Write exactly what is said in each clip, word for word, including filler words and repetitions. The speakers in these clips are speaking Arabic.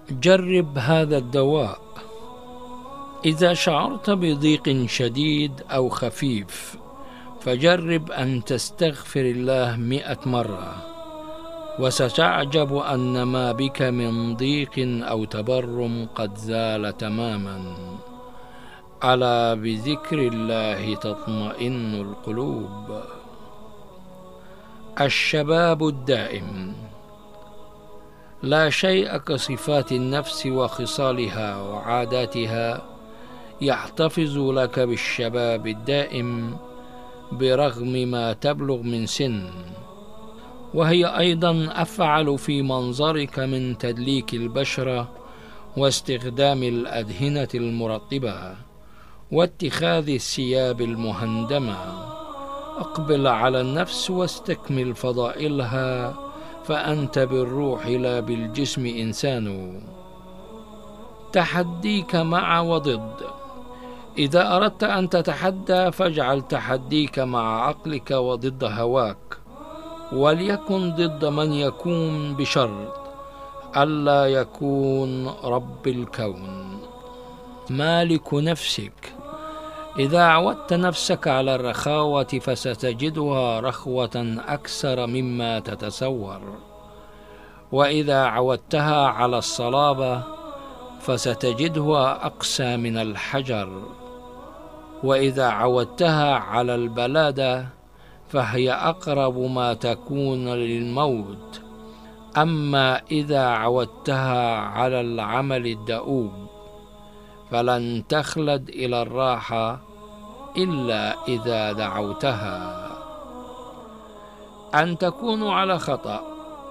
جرب هذا الدواء. إذا شعرت بضيق شديد أو خفيف فجرب أن تستغفر الله مئة مرة، وستعجب أن ما بك من ضيق أو تبرم قد زال تماما. ألا بذكر الله تطمئن القلوب. الشباب الدائم. لا شيء كصفات النفس وخصالها وعاداتها يحتفظ لك بالشباب الدائم برغم ما تبلغ من سن، وهي أيضا أفعل في منظرك من تدليك البشرة واستخدام الأدهنة المرطبة واتخاذ الثياب المهندمة. أقبل على النفس واستكمل فضائلها، فأنت بالروح لا بالجسم إنسان. تحديك مع وضد. إذا أردت أن تتحدى فاجعل تحديك مع عقلك وضد هواك، وليكن ضد من يكون بشرط ألا يكون رب الكون. مالك نفسك. إذا عودت نفسك على الرخاوة فستجدها رخوة أكثر مما تتصور، وإذا عودتها على الصلابة فستجدها أقسى من الحجر، وإذا عودتها على البلادة فهي أقرب ما تكون للموت. أما إذا عودتها على العمل الدؤوب فلن تخلد إلى الراحة إلا إذا دعوتها. أن تكون على خطأ.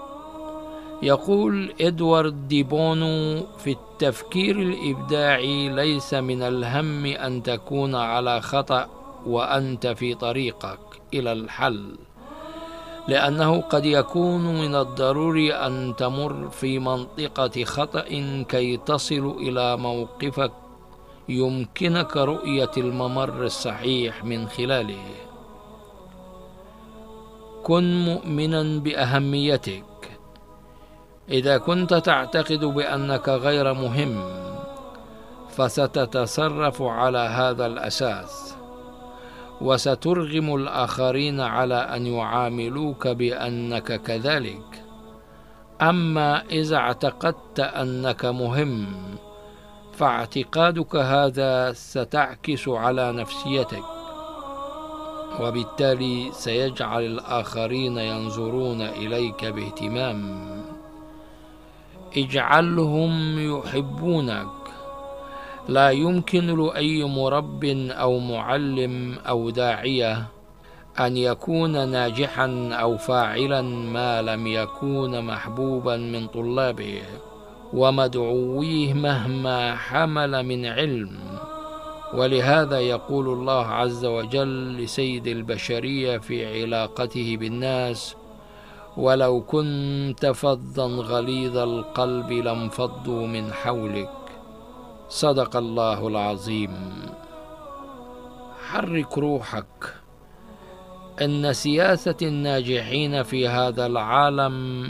يقول إدوارد دي بونو في التفكير الإبداعي: ليس من الهم أن تكون على خطأ وأنت في طريقك إلى الحل، لأنه قد يكون من الضروري أن تمر في منطقة خطأ كي تصل إلى موقفك يمكنك رؤية الممر الصحيح من خلاله. كن مؤمنا بأهميتك. إذا كنت تعتقد بأنك غير مهم فستتصرف على هذا الأساس، وسترغم الآخرين على أن يعاملوك بأنك كذلك. أما إذا اعتقدت أنك مهم فاعتقادك هذا ستعكس على نفسيتك، وبالتالي سيجعل الآخرين ينظرون إليك باهتمام. اجعلهم يحبونك. لا يمكن لأي مرب أو معلم أو داعية أن يكون ناجحا أو فاعلا ما لم يكون محبوبا من طلابه ومدعويه مهما حمل من علم. ولهذا يقول الله عز وجل لسيد البشرية في علاقته بالناس: ولو كنت فظا غليظ القلب لانفضوا من حولك. صدق الله العظيم. حرك روحك. إن سياسة الناجحين في هذا العالم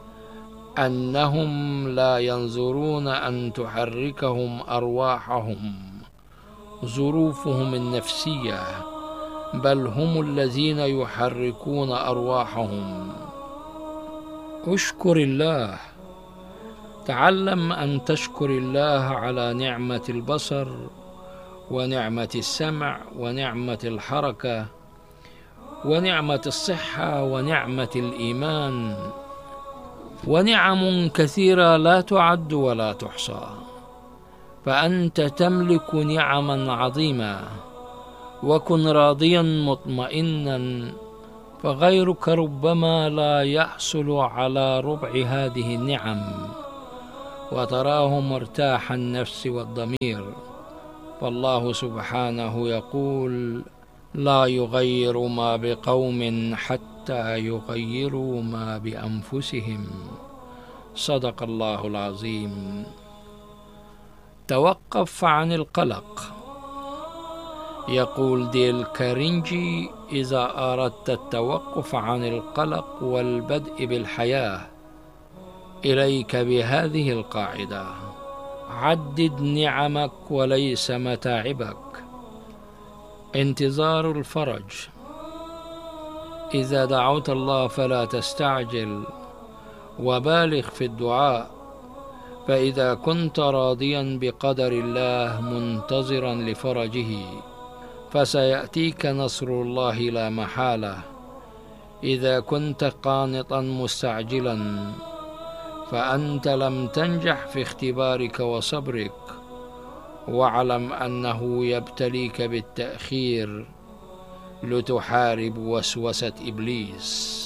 أنهم لا ينظرون أن تحركهم أرواحهم ظروفهم النفسية، بل هم الذين يحركون أرواحهم. اشكر الله. تعلم أن تشكر الله على نعمة البصر ونعمة السمع ونعمة الحركة ونعمة الصحة ونعمة الإيمان، ونعم كثيرة لا تعد ولا تحصى. فأنت تملك نعما عظيمة، وكن راضيا مطمئنا، فغيرك ربما لا يحصل على ربع هذه النعم وتراه مرتاح النفس والضمير. فالله سبحانه يقول: لا يغير ما بقوم حتى يغيروا ما بأنفسهم. صدق الله العظيم. توقف عن القلق. يقول ديل كارنيجي: إذا أردت التوقف عن القلق والبدء بالحياة إليك بهذه القاعدة: عدد نعمك وليس متاعبك. انتظار الفرج. إذا دعوت الله فلا تستعجل، وبالغ في الدعاء، فإذا كنت راضيا بقدر الله منتظرا لفرجه فسيأتيك نصر الله لا محالة. إذا كنت قانطا مستعجلا فأنت لم تنجح في اختبارك وصبرك، واعلم أنه يبتليك بالتأخير لتحارب وسوسة إبليس.